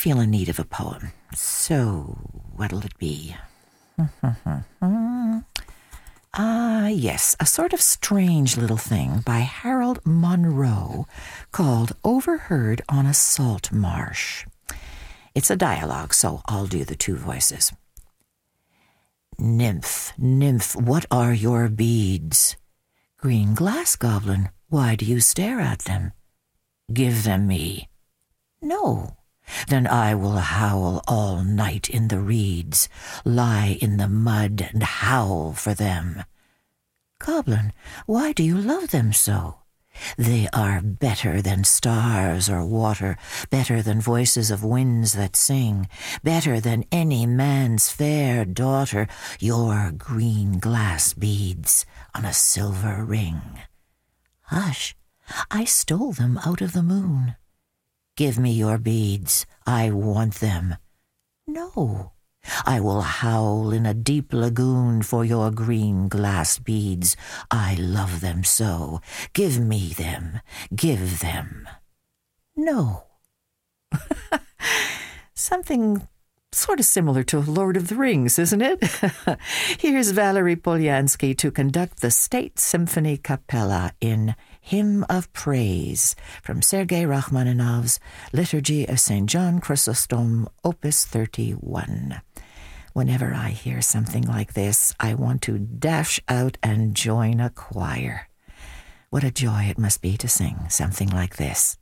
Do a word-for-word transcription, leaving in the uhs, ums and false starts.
feel in need of a poem. So, what'll it be? Ah, yes, a sort of strange little thing by Harold Monroe called Overheard on a Salt Marsh. It's a dialogue, so I'll do the two voices. Nymph, nymph, what are your beads? Green glass, goblin, why do you stare at them? Give them me. No. Then I will howl all night in the reeds, lie in the mud and howl for them. Goblin, why do you love them so? They are better than stars or water, better than voices of winds that sing, better than any man's fair daughter, your green glass beads on a silver ring. Hush, I stole them out of the moon. Give me your beads, I want them. No, I will howl in a deep lagoon for your green glass beads. I love them so. Give me them, give them. No. Something sort of similar to Lord of the Rings, isn't it? Here's Valery Polyansky to conduct the State Symphony Capella in Hymn of Praise from Sergei Rachmaninoff's Liturgy of Saint John Chrysostom, Opus thirty-one. Whenever I hear something like this, I want to dash out and join a choir. What a joy it must be to sing something like this.